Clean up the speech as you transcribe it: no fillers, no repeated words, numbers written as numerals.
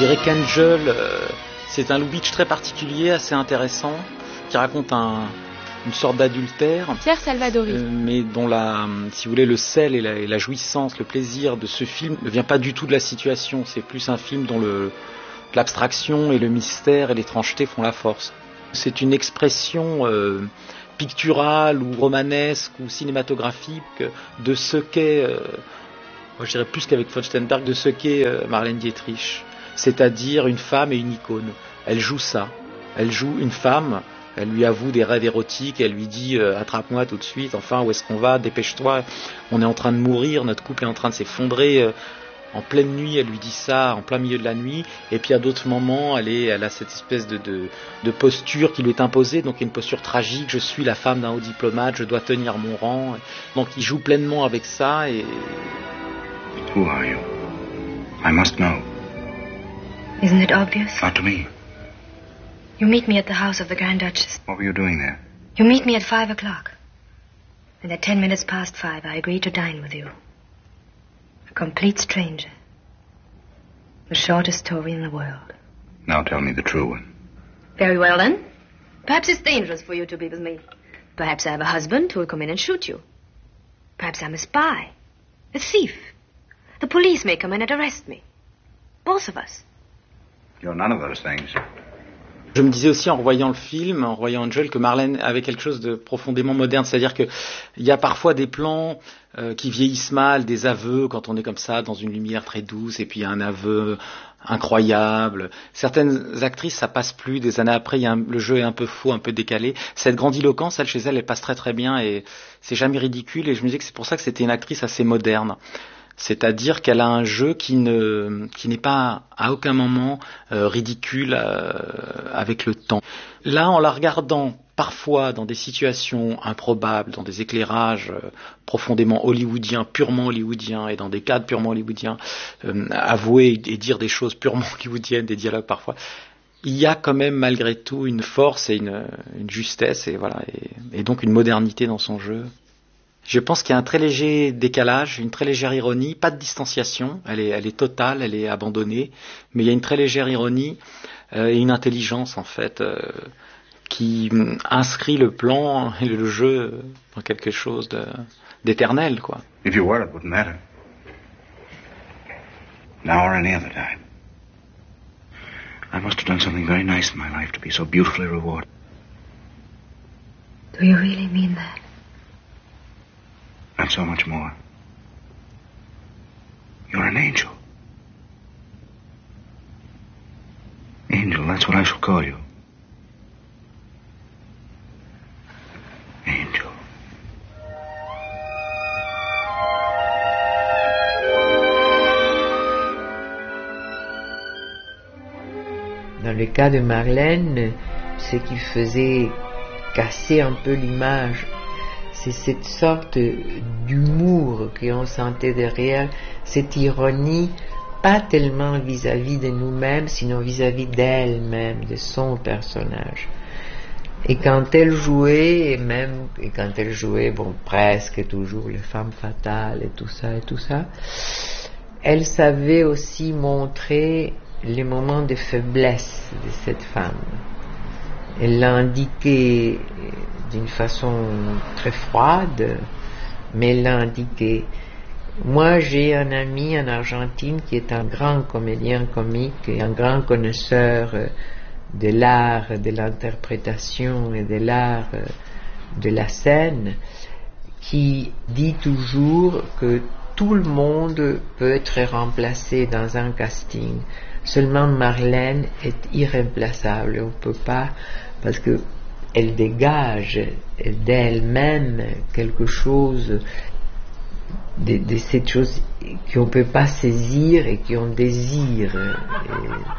dirais qu'Angel, c'est un Lubitsch très particulier, assez intéressant, qui raconte une sorte d'adultère. Pierre Salvadori. Mais dont si vous voulez, le sel et la jouissance, le plaisir de ce film ne vient pas du tout de la situation. C'est plus un film dont l'abstraction et le mystère et l'étrangeté font la force. C'est une expression picturale ou romanesque ou cinématographique de ce qu'est, moi je dirais plus qu'avec Feuchtenberg, de ce qu'est Marlène Dietrich. C'est-à-dire une femme et une icône. Elle joue ça. Elle joue une femme, elle lui avoue des rêves érotiques, elle lui dit attrape-moi tout de suite, enfin où est-ce qu'on va, dépêche-toi, on est en train de mourir, notre couple est en train de s'effondrer. En pleine nuit, elle lui dit ça, en plein milieu de la nuit, et puis à d'autres moments, elle a cette espèce de posture qui lui est imposée, donc une posture tragique, je suis la femme d'un haut diplomate, je dois tenir mon rang. Donc il joue pleinement avec ça et... Who are you? I must know. Isn't it obvious? Not to me. You meet me at the house of the Grand Duchess. What were you doing there? You meet me at 5 o'clock. And at 10 minutes past 5, I agree to dine with you. A complete stranger. The shortest story in the world. Now tell me the true one. Very well, then. Perhaps it's dangerous for you to be with me. Perhaps I have a husband who will come in and shoot you. Perhaps I'm a spy. A thief. The police may come in and arrest me. Both of us. You're none of those things. Je me disais aussi en revoyant le film, en revoyant Angel, que Marlène avait quelque chose de profondément moderne. C'est-à-dire qu'il y a parfois des plans qui vieillissent mal, des aveux, quand on est comme ça, dans une lumière très douce, et puis il y a un aveu incroyable. Certaines actrices, ça passe plus. Des années après, le jeu est un peu faux, un peu décalé. Cette grandiloquence, chez elle, elle passe très très bien, et c'est jamais ridicule. Et je me disais que c'est pour ça que c'était une actrice assez moderne. C'est-à-dire qu'elle a un jeu qui n'est pas à aucun moment ridicule avec le temps. Là, en la regardant parfois dans des situations improbables, dans des éclairages profondément hollywoodiens, purement hollywoodiens, et dans des cadres purement hollywoodiens, avouer et dire des choses purement hollywoodiennes, des dialogues parfois, il y a quand même malgré tout une force et une justesse, et voilà, et donc une modernité dans son jeu. Je pense qu'il y a un très léger décalage, une très légère ironie, pas de distanciation, elle est totale, elle est abandonnée, mais il y a une très légère ironie et une intelligence en fait qui inscrit le plan et le jeu dans quelque chose d'éternel, quoi. If you were, it wouldn't matter. Now or any other time. I must have done something very nice in my life to be so beautifully rewarded. Do you really mean that? And so much more. You're an angel. Angel, that's what I shall call you. Angel. Dans le cas de Marlène, ce qui faisait casser un peu l'image, c'est cette sorte d'humour qu'on sentait derrière, cette ironie, pas tellement vis-à-vis de nous-mêmes, sinon vis-à-vis d'elle-même, de son personnage. Et quand elle jouait, bon, presque toujours les femmes fatales et tout ça, elle savait aussi montrer les moments de faiblesse de cette femme. Elle l'a indiqué d'une façon très froide, mais elle l'a indiqué. Moi, j'ai un ami en Argentine qui est un grand comédien comique et un grand connaisseur de l'art de l'interprétation et de l'art de la scène, qui dit toujours que tout le monde peut être remplacé dans un casting. Seulement Marlène est irremplaçable. On ne peut pas, parce que elle dégage d'elle-même quelque chose de cette chose qu'on ne peut pas saisir et qu'on désire.